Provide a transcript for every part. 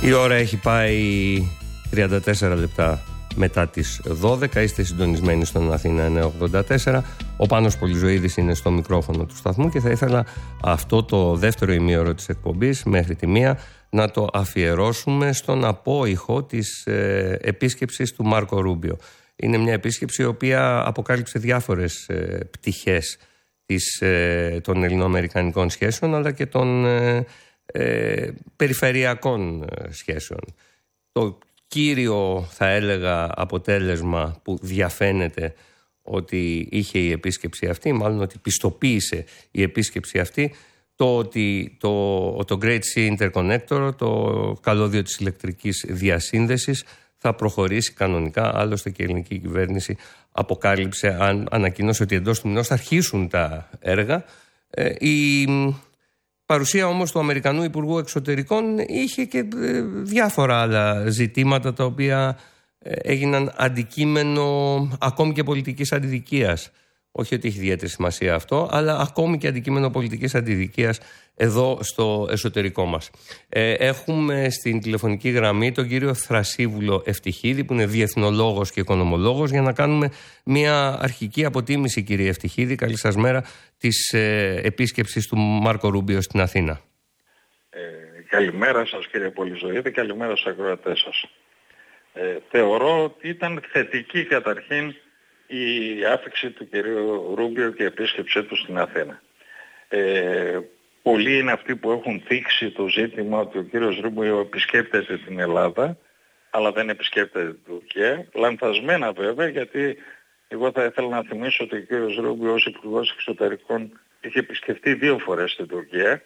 Η ώρα έχει πάει 34 λεπτά μετά τις 12. Είστε συντονισμένοι στον Αθήνα 984. Ο Πάνος Πολυζωίδης είναι στο μικρόφωνο του σταθμού και θα ήθελα αυτό το δεύτερο ημίωρο της εκπομπής μέχρι τη 1 να το αφιερώσουμε στον απόϊχο της επίσκεψης του Μάρκο Ρούμπιο. Είναι μια επίσκεψη η οποία αποκάλυψε διάφορες πτυχές των ελληνοαμερικανικών σχέσεων αλλά και των περιφερειακών σχέσεων. Το κύριο, θα έλεγα, αποτέλεσμα που διαφαίνεται ότι είχε η επίσκεψη αυτή, μάλλον ότι πιστοποίησε η επίσκεψη αυτή, το ότι το Great Sea Interconnector, το καλώδιο της ηλεκτρικής διασύνδεσης, θα προχωρήσει κανονικά. Άλλωστε και η ελληνική κυβέρνηση αποκάλυψε, ανακοίνωσε ότι εντός του μηνός θα αρχίσουν τα έργα. Η παρουσία όμως του Αμερικανού Υπουργού Εξωτερικών είχε και διάφορα άλλα ζητήματα τα οποία έγιναν αντικείμενο ακόμη και πολιτικής αντιδικίας. Όχι ότι έχει ιδιαίτερη σημασία αυτό, αλλά ακόμη και αντικείμενο πολιτικής αντιδικίας εδώ στο εσωτερικό μας. Έχουμε στην τηλεφωνική γραμμή τον κύριο Θρασίβουλο Ευτυχίδη, που είναι διεθνολόγος και οικονομολόγος, για να κάνουμε μια αρχική αποτίμηση, κύριε Ευτυχίδη, καλή σας μέρα, της επίσκεψης του Μάρκο Ρούμπιο στην Αθήνα. Καλημέρα σας, κύριε Πολυζωίδη, καλημέρα στους ακροατές σας. Θεωρώ ότι ήταν θετική καταρχήν η άφιξη του κυρίου Ρούμπιο και η επίσκεψή του στην Αθήνα. Πολλοί είναι αυτοί που έχουν θίξει το ζήτημα ότι ο κύριος Ρούμπιο επισκέπτεται την Ελλάδα, αλλά δεν επισκέπτεται την Τουρκία. Λανθασμένα βέβαια, γιατί εγώ θα ήθελα να θυμίσω ότι ο κύριος Ρούμπιο ως Υπουργός Εξωτερικών είχε επισκεφτεί 2 φορές την Τουρκία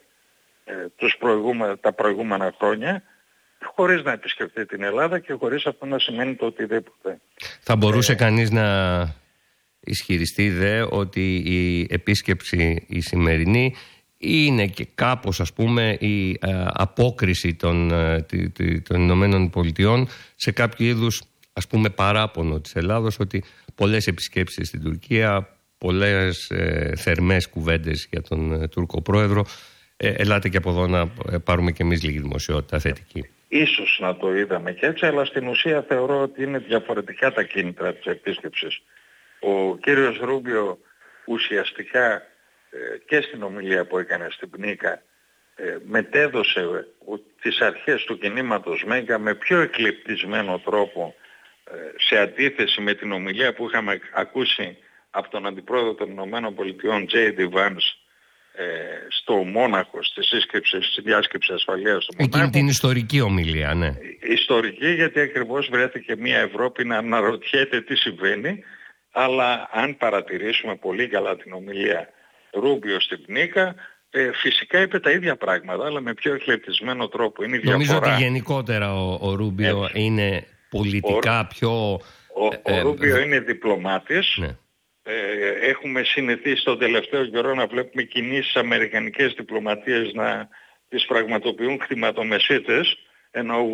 τα προηγούμενα χρόνια, χωρίς να επισκεφτεί την Ελλάδα και χωρίς αυτό να σημαίνει το οτιδήποτε. Θα μπορούσε κανείς να ισχυριστεί ότι η επίσκεψη η σημερινή είναι και κάπως, ας πούμε, η απόκριση των Ηνωμένων Πολιτειών σε κάποιο είδους, ας πούμε, παράπονο της Ελλάδος, ότι πολλές επισκέψεις στην Τουρκία, πολλές θερμές κουβέντες για τον Τούρκο πρόεδρο. Ελάτε και από εδώ να πάρουμε και εμείς λίγη δημοσιότητα θετική. Ίσως να το είδαμε και έτσι, αλλά στην ουσία θεωρώ ότι είναι διαφορετικά τα κίνητρα της επίσκεψης. Ο κύριος Ρούμπιο ουσιαστικά και στην ομιλία που έκανε στην Πνίκα μετέδωσε τις αρχές του κινήματος Μέγκα με πιο εκλεπτισμένο τρόπο, σε αντίθεση με την ομιλία που είχαμε ακούσει από τον Αντιπρόεδρο των Ηνωμένων Πολιτειών J.D. Vance στο Μόναχο, στη διάσκεψη ασφαλείας του Μονάχου. Εκείνη την ιστορική ομιλία, ναι. Ιστορική, γιατί ακριβώς βρέθηκε μια Ευρώπη να αναρωτιέται τι συμβαίνει, αλλά αν παρατηρήσουμε πολύ καλά την ομιλία Ρούμπιο στην Πνίκα, φυσικά είπε τα ίδια πράγματα, αλλά με πιο εκλεπτισμένο τρόπο. Είναι νομίζω ότι γενικότερα ο Ρούμπιο είναι πολιτικά πιο... Ο Ρούμπιο είναι διπλωμάτης. Ναι. Έχουμε συνηθίσει τον τελευταίο καιρό να βλέπουμε κινήσεις αμερικανικές διπλωματίες να τις πραγματοποιούν κτηματομεσίτες, ενώ ο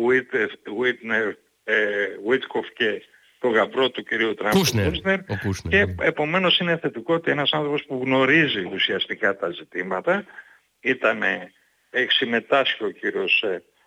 Βίτκοφ και το γαμπρό του κυρίου Τραμπ, Κούσνερ. Και επομένως είναι θετικό ότι ένας άνθρωπος που γνωρίζει ουσιαστικά τα ζητήματα, έχει συμμετάσχει ο κύριος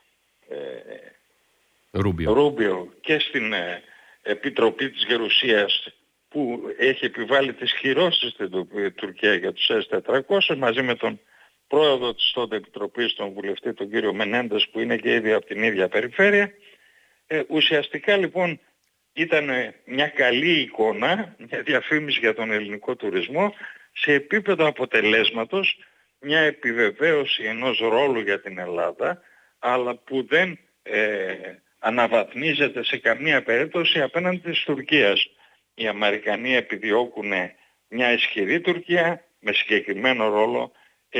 Ρούμπιο και στην Επιτροπή της Γερουσίας, που έχει επιβάλει τις κυρώσεις στην Τουρκία για τους S-400, μαζί με τον πρόεδρο της τότε Επιτροπής, τον βουλευτή, τον κύριο Μενέντες, που είναι και ήδη από την ίδια περιφέρεια. Ουσιαστικά λοιπόν ήταν μια καλή εικόνα, μια διαφήμιση για τον ελληνικό τουρισμό, σε επίπεδο αποτελέσματος, μια επιβεβαίωση ενός ρόλου για την Ελλάδα, αλλά που δεν αναβαθμίζεται σε καμία περίπτωση απέναντι της Τουρκίας. Οι Αμερικανοί επιδιώκουν μια ισχυρή Τουρκία με συγκεκριμένο ρόλο,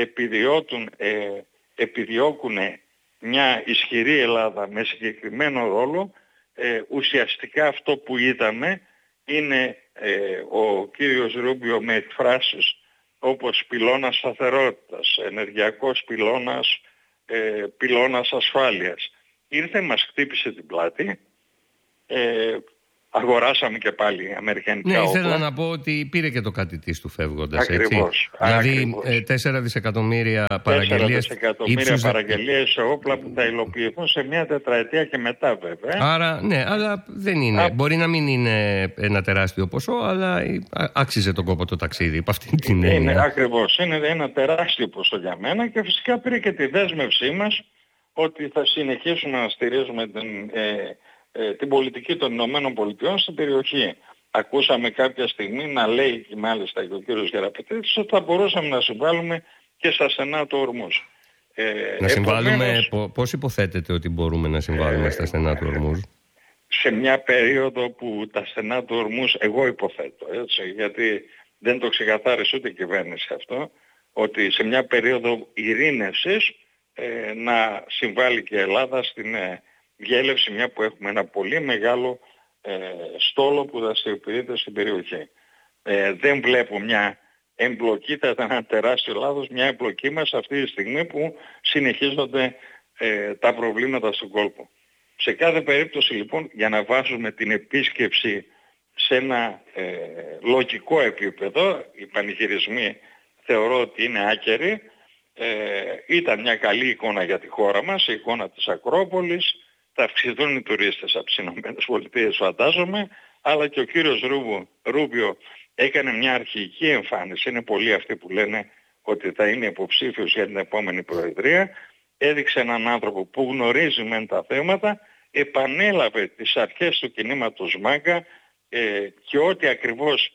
επιδιώκουν μια ισχυρή Ελλάδα με συγκεκριμένο ρόλο. Ουσιαστικά αυτό που είδαμε είναι ο κύριος Ρούμπιο με εκφράσεις όπως πυλώνας σταθερότητας, ενεργειακός πυλώνας, πυλώνας ασφάλειας. Ήρθε, μας χτύπησε την πλάτη, αγοράσαμε και πάλι αμερικανικά όπλα. Ναι, ήθελα να πω ότι πήρε και το κάτι της του φεύγοντας. Ακριβώς. Δηλαδή 4 δισεκατομμύρια παραγγελίες. 4 δισεκατομμύρια παραγγελίες σε όπλα που θα υλοποιηθούν σε μια τετραετία και μετά βέβαια. Άρα, ναι, αλλά δεν είναι. Μπορεί να μην είναι ένα τεράστιο ποσό, αλλά άξιζε τον κόπο το ταξίδι. Από αυτήν την έννοια. Ακριβώς. Είναι ένα τεράστιο ποσό για μένα και φυσικά πήρε και τη δέσμευσή μας ότι θα συνεχίσουμε να στηρίζουμε την πολιτική των Ηνωμένων Πολιτειών στην περιοχή. Ακούσαμε κάποια στιγμή να λέει και μάλιστα και ο κύριος Γεραπετρίτης ότι θα μπορούσαμε να συμβάλλουμε και στα στενά του Ορμούζ. Να συμβάλλουμε, πώς υποθέτετε ότι μπορούμε να συμβάλλουμε στα στενά του Ορμούζ? Σε μια περίοδο που τα στενά του Ορμούζ, εγώ υποθέτω, έτσι, γιατί δεν το ξεκαθάρισε ούτε η κυβέρνηση αυτό, ότι σε μια περίοδο ειρήνευσης να συμβάλλει και η Ελλάδα στην διέλευση, μια που έχουμε ένα πολύ μεγάλο στόλο που δραστηριοποιείται στην περιοχή. Δεν βλέπω μια εμπλοκή, θα ήταν ένα τεράστιο λάθος, μια εμπλοκή μας αυτή τη στιγμή που συνεχίζονται τα προβλήματα στον κόλπο. Σε κάθε περίπτωση λοιπόν, για να βάζουμε την επίσκεψη σε ένα λογικό επίπεδο, οι πανηγυρισμοί θεωρώ ότι είναι άκεροι. Ήταν μια καλή εικόνα για τη χώρα μας, η εικόνα της Ακρόπολης. Θα αυξηθούν οι τουρίστες από τις ΗΠΑ φαντάζομαι, αλλά και ο κύριος Ρούμπιο έκανε μια αρχική εμφάνιση. Είναι πολλοί αυτοί που λένε ότι θα είναι υποψήφιος για την επόμενη προεδρία. Έδειξε έναν άνθρωπο που γνωρίζει μεν τα θέματα, επανέλαβε τις αρχές του κινήματος ΜΑΓΚΑ και ό,τι ακριβώς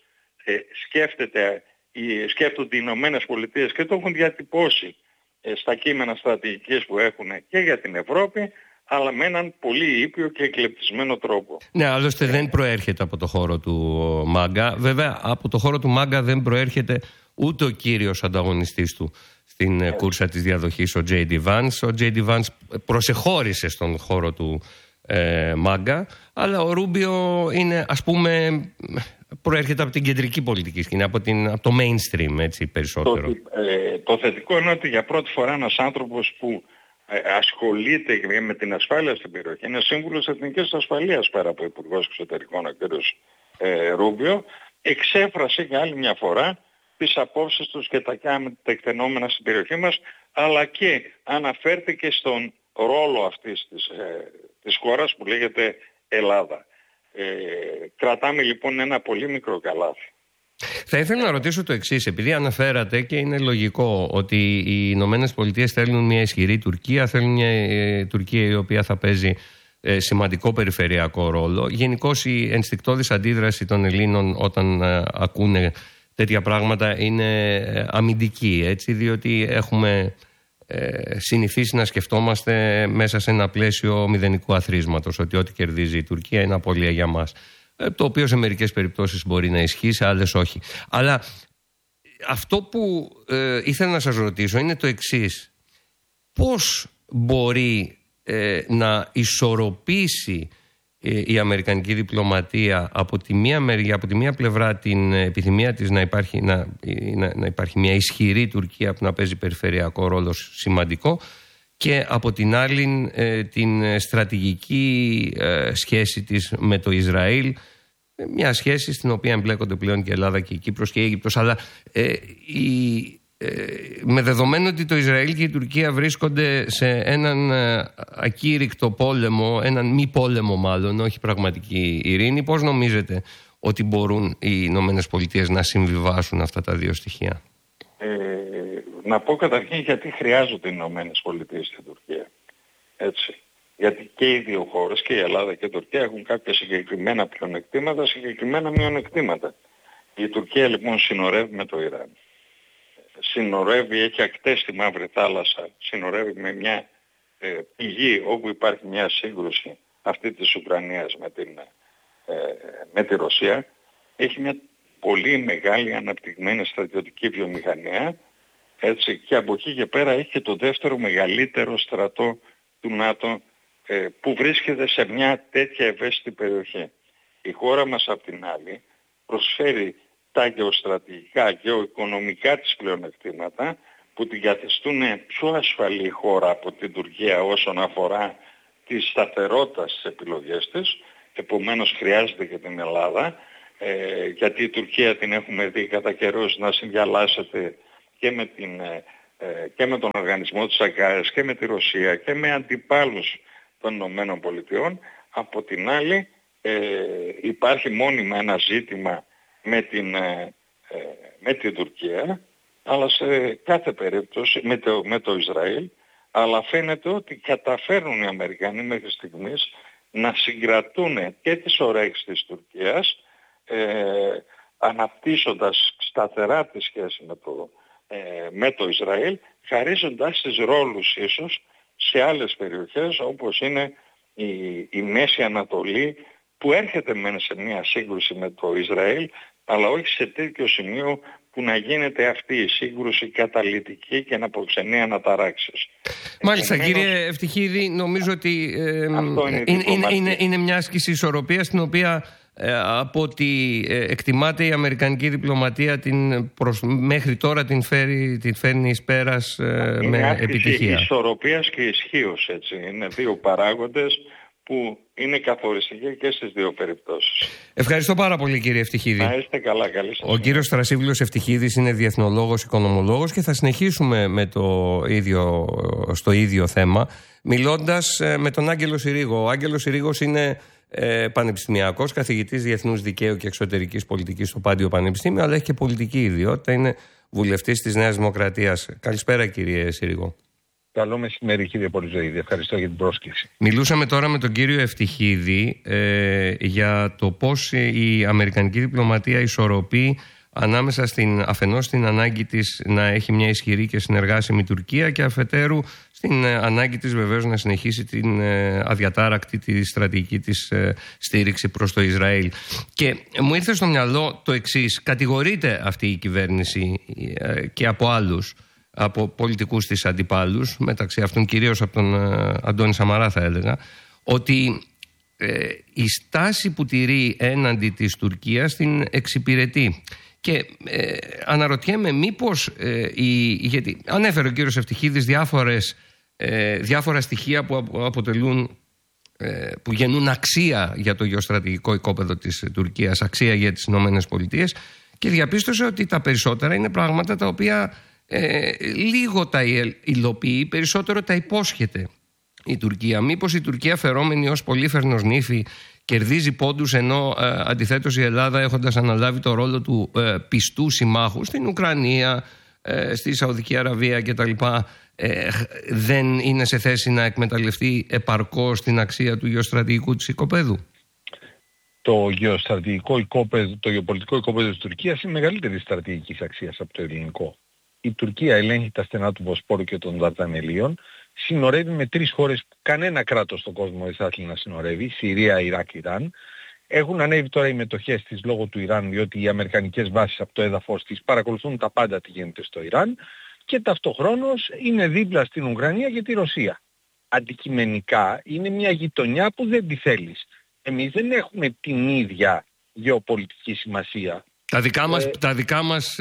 σκέφτονται οι Ηνωμένες Πολιτείες και το έχουν διατυπώσει στα κείμενα στρατηγικής που έχουν και για την Ευρώπη, αλλά με έναν πολύ ήπιο και εκλεπτισμένο τρόπο. Ναι, άλλωστε δεν προέρχεται από το χώρο του ΜΑΓΚΑ. Βέβαια, από το χώρο του ΜΑΓΚΑ δεν προέρχεται ούτε ο κύριος ανταγωνιστής του στην κούρσα της διαδοχής, ο J.D. Vance. Ο J.D. Vance προσεχώρησε στον χώρο του ΜΑΓΚΑ, αλλά ο Ρούμπιο είναι, ας πούμε, προέρχεται από την κεντρική πολιτική σκηνή, από το mainstream, έτσι, περισσότερο. Το θετικό είναι ότι για πρώτη φορά ένας άνθρωπος που ασχολείται με την ασφάλεια στην περιοχή, είναι σύμβουλος Εθνικής Ασφαλείας πέρα από Υπουργός Εξωτερικών, ο κ. Ρούμπιο, εξέφρασε για άλλη μια φορά τις απόψεις τους και τα τεκτενόμενα στην περιοχή μας, αλλά και αναφέρθηκε στον ρόλο αυτής της χώρας που λέγεται Ελλάδα. Κρατάμε λοιπόν ένα πολύ μικρό καλάθι. Θα ήθελα να ρωτήσω το εξής, επειδή αναφέρατε και είναι λογικό ότι οι Ηνωμένες Πολιτείες θέλουν μια ισχυρή Τουρκία, θέλουν μια Τουρκία η οποία θα παίζει σημαντικό περιφερειακό ρόλο. Γενικώς η ενστικτώδης αντίδραση των Ελλήνων όταν ακούνε τέτοια πράγματα είναι αμυντική, έτσι, διότι έχουμε συνηθίσει να σκεφτόμαστε μέσα σε ένα πλαίσιο μηδενικού αθροίσματος, ότι ό,τι κερδίζει η Τουρκία είναι απώλεια για μας. Το οποίο σε μερικές περιπτώσεις μπορεί να ισχύει, σε άλλες όχι. Αλλά αυτό που ήθελα να σας ρωτήσω είναι το εξής. Πώς μπορεί να ισορροπήσει η αμερικανική διπλωματία από τη μία μεριά, από τη μία πλευρά την επιθυμία της να υπάρχει μια ισχυρή Τουρκία που να παίζει περιφερειακό ρόλο σημαντικό, και από την άλλη την στρατηγική σχέση της με το Ισραήλ, μια σχέση στην οποία εμπλέκονται πλέον και η Ελλάδα και η Κύπρος και η Αίγυπτος, αλλά με δεδομένο ότι το Ισραήλ και η Τουρκία βρίσκονται σε έναν ακήρυκτο πόλεμο, έναν μη πόλεμο μάλλον, όχι πραγματική ειρήνη, πώς νομίζετε ότι μπορούν οι Ηνωμένες Πολιτείες να συμβιβάσουν αυτά τα δύο στοιχεία? Να πω καταρχήν γιατί χρειάζονται οι Ηνωμένες Πολιτείες στην Τουρκία. Έτσι. Γιατί και οι δύο χώρες, και η Ελλάδα και η Τουρκία, έχουν κάποια συγκεκριμένα πλεονεκτήματα, συγκεκριμένα μειονεκτήματα. Η Τουρκία λοιπόν συνορεύει με το Ιράν. Συνορεύει, έχει ακτές στη Μαύρη Θάλασσα, συνορεύει με μια πηγή όπου υπάρχει μια σύγκρουση αυτή της Ουκρανίας με τη Ρωσία. Έχει μια πολύ μεγάλη αναπτυγμένη στρατιωτική βιομηχανία, έτσι, και από εκεί και πέρα έχει και το δεύτερο μεγαλύτερο στρατό του ΝΑΤΟ που βρίσκεται σε μια τέτοια ευαίσθητη περιοχή. Η χώρα μας απ' την άλλη προσφέρει τα γεωστρατηγικά, γεωοικονομικά της πλεονεκτήματα που την καθιστούν πιο ασφαλή χώρα από την Τουρκία όσον αφορά τη σταθερότητα στις επιλογές της, επομένως χρειάζεται και την Ελλάδα, γιατί η Τουρκία την έχουμε δει κατά καιρούς να συνδιαλλάσσεται και με τον οργανισμό της ΑΚΑΕΣ και με τη Ρωσία και με αντιπάλους των Ηνωμένων Πολιτειών. Από την άλλη υπάρχει μόνιμα ένα ζήτημα με την Τουρκία, αλλά σε κάθε περίπτωση με το Ισραήλ, αλλά φαίνεται ότι καταφέρνουν οι Αμερικανοί μέχρι στιγμής να συγκρατούν και τις ορέξεις της Τουρκίας, αναπτύσσοντας σταθερά τη σχέση με το Ισραήλ, χαρίζοντας τις ρόλους ίσως σε άλλες περιοχές όπως είναι η Μέση Ανατολή, που έρχεται μεν σε μια σύγκρουση με το Ισραήλ, αλλά όχι σε τέτοιο σημείο που να γίνεται αυτή η σύγκρουση καταλυτική και να προξενεί αναταράξεις. Μάλιστα, κύριε Ευτυχίδη, νομίζω ότι είναι μια άσκηση ισορροπίας, την οποία από ό,τι εκτιμάται η αμερικανική διπλωματία μέχρι τώρα την φέρνει εις πέρας με επιτυχία. Είναι ισορροπίας και ισχύως, έτσι. Είναι δύο παράγοντες που είναι καθοριστική και στις δύο περιπτώσεις. Ευχαριστώ πάρα πολύ, κύριε Ευτυχίδη. Να είστε καλά, καλή σας. Ο κύριος Θρασίβουλος Ευτυχίδης είναι διεθνολόγος, οικονομολόγος, και θα συνεχίσουμε στο ίδιο θέμα, μιλώντας με τον Άγγελο Συρίγο. Ο Άγγελος Συρίγος είναι πανεπιστημιακός, καθηγητής διεθνούς δικαίου και εξωτερικής πολιτικής στο Πάντιο Πανεπιστήμιο, αλλά έχει και πολιτική ιδιότητα, είναι βουλευτής της Νέας Δημοκρατίας. Καλησπέρα, κύριε Συρίγο. Καλό μεσημέρι, κύριε Πολυζωήδη. Ευχαριστώ για την πρόσκληση. Μιλούσαμε τώρα με τον κύριο Ευτυχίδη για το πώς η αμερικανική διπλωματία ισορροπεί ανάμεσα αφενός στην ανάγκη της να έχει μια ισχυρή και συνεργάσιμη Τουρκία, και αφετέρου στην ανάγκη της βεβαίως να συνεχίσει την αδιατάρακτη τη στρατηγική της στήριξη προς το Ισραήλ. Και μου ήρθε στο μυαλό το εξής: κατηγορείται αυτή η κυβέρνηση και από άλλους, από πολιτικούς της αντιπάλους, μεταξύ αυτών κυρίως από τον Αντώνη Σαμαρά θα έλεγα, ότι η στάση που τηρεί έναντι της Τουρκίας την εξυπηρετεί. Και αναρωτιέμαι μήπως, γιατί ανέφερε ο κύριος Ευτυχίδης διάφορα στοιχεία που γεννούν αξία για το γεωστρατηγικό οικόπεδο της Τουρκίας, αξία για τις Ηνωμένες Πολιτείες, και διαπίστωσε ότι τα περισσότερα είναι πράγματα τα οποία λίγο τα υλοποιεί, περισσότερο τα υπόσχεται η Τουρκία. Μήπως η Τουρκία, φερόμενη ως πολύφερνος νύφη, κερδίζει πόντους, ενώ αντιθέτως η Ελλάδα, έχοντας αναλάβει το ρόλο του πιστού συμμάχου στην Ουκρανία, στη Σαουδική Αραβία κτλ., δεν είναι σε θέση να εκμεταλλευτεί επαρκώς την αξία του γεωστρατηγικού της οικοπαίδου? Το γεωστρατηγικό οικόπεδο, το γεωπολιτικό οικόπεδο της Τουρκίας είναι μεγαλύτερη στρατηγικής αξίας από το ελληνικό. Η Τουρκία ελέγχει τα στενά του Βοσπόρου και των Δαρδανελίων, συνορεύει με 3 χώρες που κανένα κράτος στον κόσμο δεν θα ήθελε να συνορεύει: Συρία, Ιράκ, Ιράν. Έχουν ανέβει τώρα οι μετοχές της λόγω του Ιράν, διότι οι αμερικανικές βάσεις από το έδαφος της παρακολουθούν τα πάντα τι γίνεται στο Ιράν, και ταυτοχρόνως είναι δίπλα στην Ουκρανία και τη Ρωσία. Αντικειμενικά είναι μια γειτονιά που δεν τη θέλεις. Εμείς δεν έχουμε την ίδια γεωπολιτική σημασία. Τα δικά μας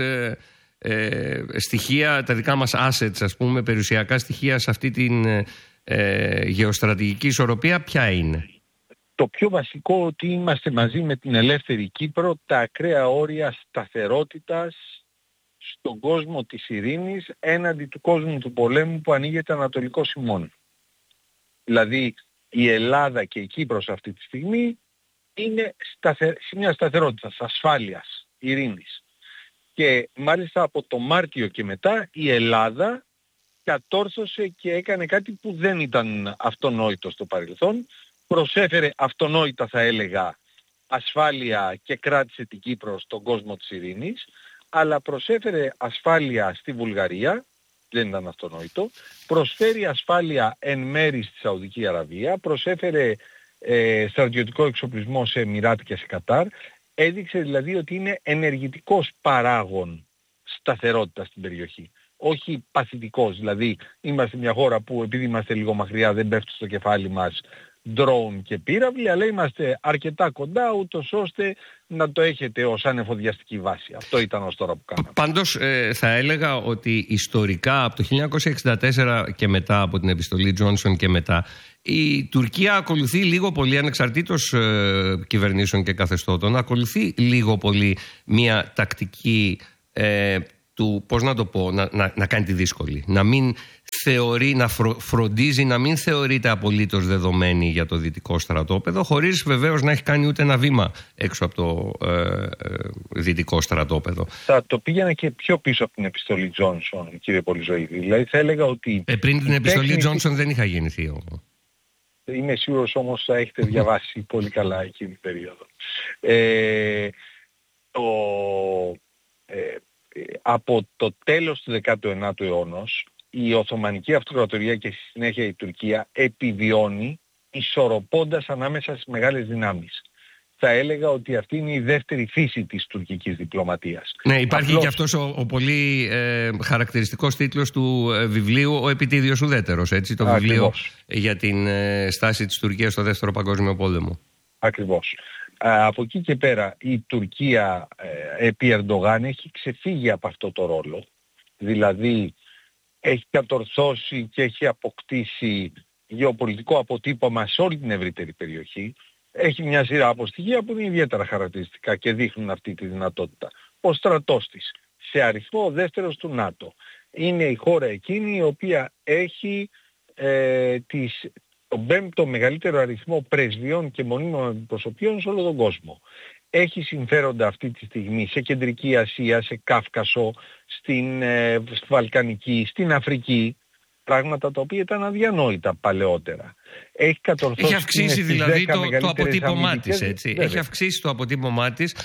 στοιχεία, τα δικά μας assets, ας πούμε, περιουσιακά στοιχεία σε αυτή την γεωστρατηγική ισορροπία, ποια είναι? Το πιο βασικό, ότι είμαστε μαζί με την ελεύθερη Κύπρο τα ακραία όρια σταθερότητας στον κόσμο της ειρήνης έναντι του κόσμου του πολέμου που ανοίγεται ανατολικός ημών. Δηλαδή η Ελλάδα και η Κύπρος αυτή τη στιγμή είναι σε μια σταθερότητα ασφάλειας, ειρήνης. Και μάλιστα από το Μάρτιο και μετά η Ελλάδα κατόρθωσε και έκανε κάτι που δεν ήταν αυτονόητο στο παρελθόν. Προσέφερε αυτονόητα, θα έλεγα, ασφάλεια και κράτησε την Κύπρο στον κόσμο της ειρήνης, αλλά προσέφερε ασφάλεια στη Βουλγαρία, δεν ήταν αυτονόητο, προσφέρει ασφάλεια εν μέρη στη Σαουδική Αραβία, προσέφερε στρατιωτικό εξοπλισμό σε Εμιράτη και σε Κατάρ. Έδειξε δηλαδή ότι είναι ενεργητικός παράγων σταθερότητα στην περιοχή. όχι παθητικός. Δηλαδή είμαστε μια χώρα που επειδή είμαστε λίγο μακριά δεν πέφτει στο κεφάλι μας drone και πύραυλοι, αλλά είμαστε αρκετά κοντά ούτως ώστε να το έχετε ως ανεφοδιαστική βάση. Αυτό ήταν ως τώρα που κάναμε. Πάντως θα έλεγα ότι ιστορικά από το 1964 και μετά, από την επιστολή Τζόνσον και μετά, η Τουρκία ακολουθεί λίγο πολύ, ανεξαρτήτως κυβερνήσεων και καθεστώτων, ακολουθεί λίγο πολύ μια τακτική του, πώς να το πω, να κάνει τη δύσκολη. Να μην θεωρεί, να φροντίζει να μην θεωρείται απολύτως δεδομένη για το δυτικό στρατόπεδο, χωρίς βεβαίως να έχει κάνει ούτε ένα βήμα έξω από το δυτικό στρατόπεδο. Θα το πήγαινα και πιο πίσω από την επιστολή Τζόνσον, κύριε Πολυζωήδη. Δηλαδή θα έλεγα ότι... πριν την επιστολή Τζόνσον δεν είχα γεννηθεί εγώ. Είμαι σίγουρος όμως θα έχετε διαβάσει πολύ καλά εκείνη την περίοδο. Από το τέλος του 19ου αιώνα η Οθωμανική Αυτοκρατορία και στη συνέχεια η Τουρκία επιβιώνει ισορροπώντας ανάμεσα στις μεγάλες δυνάμεις. Θα έλεγα ότι αυτή είναι η δεύτερη φύση της τουρκικής διπλωματίας. Ναι, υπάρχει και αυτός ο πολύ χαρακτηριστικός τίτλος του βιβλίου «Ο Επιτίδιος Ουδέτερος», έτσι, το βιβλίο για την στάση της Τουρκίας στο Δεύτερο Παγκόσμιο Πόλεμο. Ακριβώς. Από εκεί και πέρα η Τουρκία επί Ερντογάν έχει ξεφύγει από αυτό το ρόλο. Δηλαδή έχει κατορθώσει και έχει αποκτήσει γεωπολιτικό αποτύπωμα σε όλη την ευρύτερη περιοχή. Έχει μια σειρά από στοιχεία που είναι ιδιαίτερα χαρακτηριστικά και δείχνουν αυτή τη δυνατότητα. Ο στρατός της, σε αριθμό ο δεύτερος του ΝΑΤΟ, είναι η χώρα εκείνη η οποία έχει τον πέμπτο μεγαλύτερο αριθμό πρεσβειών και μονίμων αντιπροσωπείων σε όλο τον κόσμο. Έχει συμφέροντα αυτή τη στιγμή σε Κεντρική Ασία, σε Κάφκασο, στη Βαλκανική, στην Αφρική, πράγματα τα οποία ήταν αδιανόητα παλαιότερα. Έχει κατορθώσει. Έχει αυξήσει δηλαδή το αποτύπωμά της, έτσι. Έχει αυξήσει το αποτύπωμά της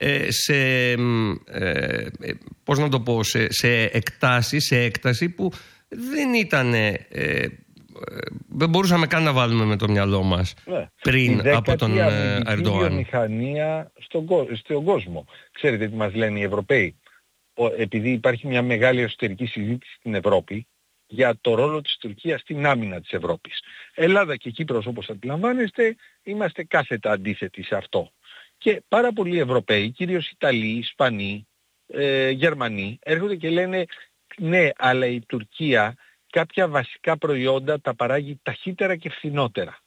πώς να το πω, σε εκτάσεις, σε έκταση που δεν ήταν... δεν μπορούσαμε καν να βάλουμε με το μυαλό μας πριν από τον Ερντογάν. Η βιομηχανία στον κόσμο. Ξέρετε τι μας λένε οι Ευρωπαίοι? Επειδή υπάρχει μια μεγάλη εσωτερική συζήτηση στην Ευρώπη για το ρόλο της Τουρκίας στην άμυνα της Ευρώπης. Ελλάδα και Κύπρος, όπως αντιλαμβάνεστε, είμαστε κάθετα αντίθετοι σε αυτό. Και πάρα πολλοί Ευρωπαίοι, κυρίως Ιταλοί, Ισπανοί, Γερμανοί, έρχονται και λένε ναι, αλλά η Τουρκία κάποια βασικά προϊόντα τα παράγει ταχύτερα και φθηνότερα.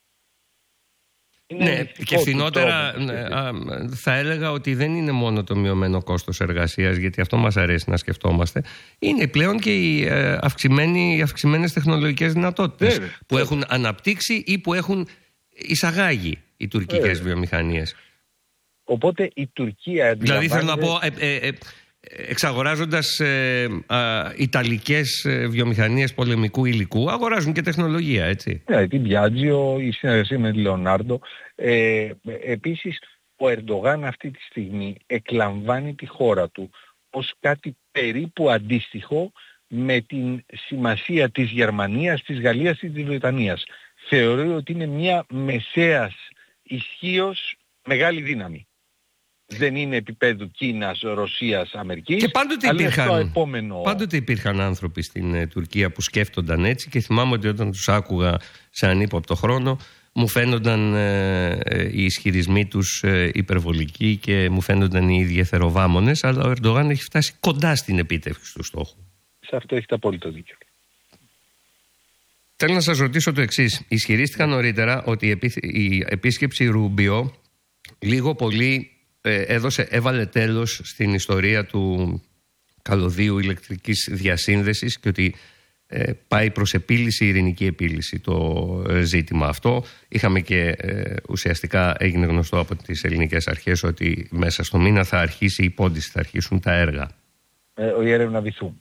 Ναι, και φθηνότερα θα έλεγα ότι δεν είναι μόνο το μειωμένο κόστος εργασίας, γιατί αυτό μας αρέσει να σκεφτόμαστε. Είναι πλέον και οι αυξημένες τεχνολογικές δυνατότητες που έχουν αναπτύξει ή που έχουν εισαγάγει οι τουρκικές βιομηχανίες. Οπότε η Τουρκία... Δηλαδή θέλω να πω... εξαγοράζοντας ιταλικές βιομηχανίες πολεμικού υλικού, αγοράζουν και τεχνολογία, έτσι. Ναι, την Piaggio, η συνεργασία με τη Leonardo. Επίσης, ο Ερντογάν αυτή τη στιγμή εκλαμβάνει τη χώρα του ως κάτι περίπου αντίστοιχο με την σημασία της Γερμανίας, της Γαλλίας και της Βρετανίας. Θεωρεί ότι είναι μια μεσαίας ισχύως μεγάλη δύναμη. Δεν είναι επίπεδου Κίνας, Ρωσίας, Αμερικής. Και πάντοτε υπήρχαν άνθρωποι στην Τουρκία που σκέφτονταν έτσι, και θυμάμαι ότι όταν τους άκουγα σε ανύποπτο χρόνο μου φαίνονταν οι ισχυρισμοί τους υπερβολικοί και μου φαίνονταν οι ίδιοι εθεροβάμονες, αλλά ο Ερντογάν έχει φτάσει κοντά στην επίτευξη του στόχου. Σε αυτό έχετε απόλυτο δίκιο. Θέλω να σας ρωτήσω το εξής. Ισχυρίστηκα νωρίτερα ότι η επίσκεψη Ρούμπιο λίγο πολύ έβαλε τέλος στην ιστορία του καλωδίου ηλεκτρικής διασύνδεσης και ότι πάει προς επίλυση, ειρηνική επίλυση το ζήτημα αυτό. Είχαμε και ουσιαστικά έγινε γνωστό από τις ελληνικές αρχές ότι μέσα στο μήνα θα αρχίσει η πόντιση, θα αρχίσουν τα έργα. Η έρευνα βυθού.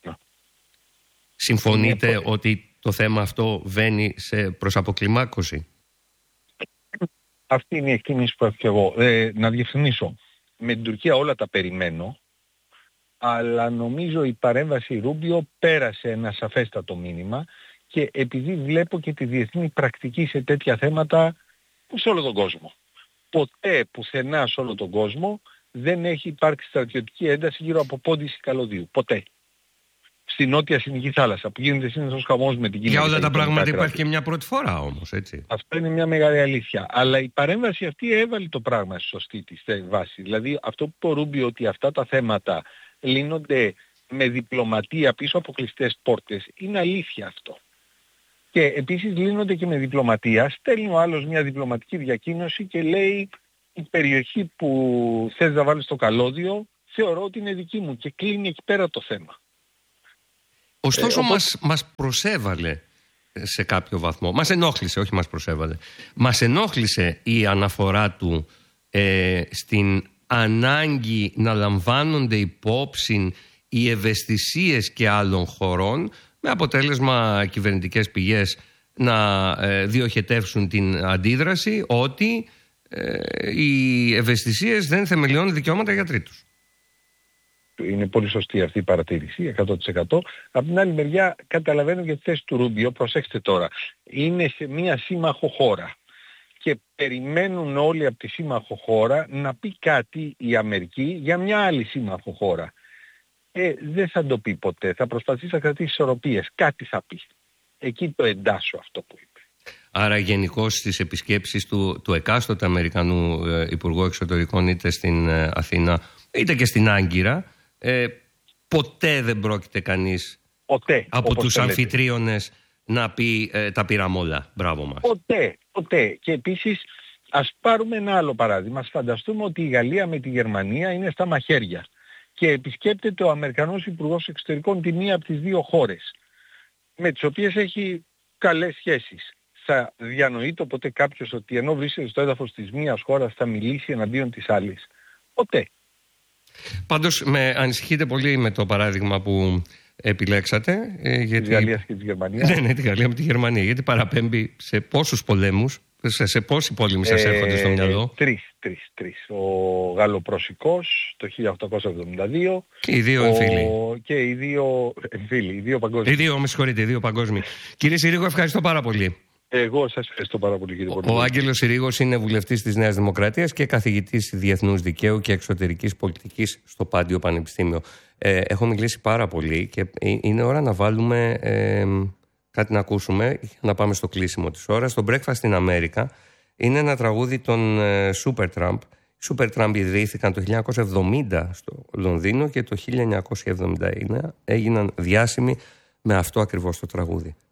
Συμφωνείτε ότι το θέμα αυτό βαίνει προς αποκλιμάκωση? Αυτή είναι η εκτίμηση που έχω και εγώ. Να διευθυνήσω. Με την Τουρκία όλα τα περιμένω, αλλά νομίζω η παρέμβαση Ρούμπιο πέρασε ένα σαφέστατο μήνυμα, και επειδή βλέπω και τη διεθνή πρακτική σε τέτοια θέματα σε όλο τον κόσμο. Ποτέ πουθενά σε όλο τον κόσμο δεν έχει υπάρξει στρατιωτική ένταση γύρω από πόντιση καλωδίου. Ποτέ. στη Νότια Συνική Θάλασσα, που γίνεται συνήθως χαμός με την Κίνα. Για όλα τα πράγματα υπάρχει και μια πρώτη φορά όμως, έτσι. Αυτό είναι μια μεγάλη αλήθεια. Αλλά η παρέμβαση αυτή έβαλε το πράγμα στη σωστή της βάση. Δηλαδή αυτό που το Ρούμπιο, ότι αυτά τα θέματα λύνονται με διπλωματία πίσω από κλειστές πόρτες, είναι αλήθεια αυτό. Και επίσης λύνονται και με διπλωματία. Στέλνει ο άλλος μια διπλωματική διακοίνωση και λέει η περιοχή που θες να βάλεις στο καλώδιο θεωρώ ότι είναι δική μου, και κλείνει εκεί πέρα το θέμα. Ωστόσο μας προσέβαλε σε κάποιο βαθμό. Μας ενόχλησε, όχι μας προσέβαλε. Μας ενόχλησε η αναφορά του στην ανάγκη να λαμβάνονται υπόψη οι ευαισθησίες και άλλων χωρών, με αποτέλεσμα κυβερνητικές πηγές να διοχετεύσουν την αντίδραση ότι οι ευαισθησίες δεν θεμελιώνουν δικαιώματα για τρίτους. Είναι πολύ σωστή αυτή η παρατήρηση, 100%. Από την άλλη μεριά καταλαβαίνω για τη θέση του Ρούμπιο, προσέξτε τώρα, είναι σε μία σύμμαχο χώρα και περιμένουν όλοι από τη σύμμαχο χώρα να πει κάτι η Αμερική για μια άλλη σύμμαχο χώρα. Δεν θα το πει ποτέ, θα προσπαθήσει να κρατήσει ισορροπίες, κάτι θα πει. Εκεί το εντάσσω αυτό που είπε. Άρα γενικώς στις επισκέψεις του εκάστοτε Αμερικανού Υπουργού Εξωτερικών, είτε στην Αθήνα είτε και στην Άγκυρα, ποτέ δεν πρόκειται κανείς από τους αμφιτρίωνες να πει τα πήραμε όλα, μπράβο μας. Ποτέ. Και επίσης ας πάρουμε ένα άλλο παράδειγμα. Ας φανταστούμε ότι η Γαλλία με τη Γερμανία είναι στα μαχαίρια και επισκέπτεται ο Αμερικανός Υπουργός Εξωτερικών τη μία από τις δύο χώρες, με τις οποίες έχει καλές σχέσεις. Θα διανοείται ποτέ κάποιος ότι ενώ βρίσκεται στο έδαφος της μίας χώρας θα μιλήσει εναντίον της άλλης? Ποτέ. Πάντως με ανησυχείτε πολύ με το παράδειγμα που επιλέξατε. Της Γαλλίας και της Γερμανίας. Ναι, τη Γαλλία με τη Γερμανία. Γιατί παραπέμπει σε πόσους πολέμους, σε πόσοι πόλεμοι σας έρχονται στο μυαλό? Τρεις. Ο Γαλλοπρωσικός το 1872. Και οι δύο εμφύλοι. Και οι δύο εμφύλοι, οι δύο παγκόσμιοι. Οι δύο παγκόσμιοι. Κύριε Συρίγο, ευχαριστώ πάρα πολύ. Εγώ σας ευχαριστώ πάρα πολύ, κύριε Πολυβόλη. Ο Άγγελος Συρίγος είναι βουλευτής της Νέας Δημοκρατίας και καθηγητής διεθνούς δικαίου και εξωτερικής πολιτικής στο Πάντιο Πανεπιστήμιο. Έχω μιλήσει πάρα πολύ και είναι ώρα να βάλουμε κάτι να ακούσουμε, να πάμε στο κλείσιμο της ώρας. Το Breakfast in America είναι ένα τραγούδι των Supertramp. Οι Supertramp ιδρύθηκαν το 1970 στο Λονδίνο και το 1979 έγιναν διάσημοι με αυτό ακριβώς το τραγούδι.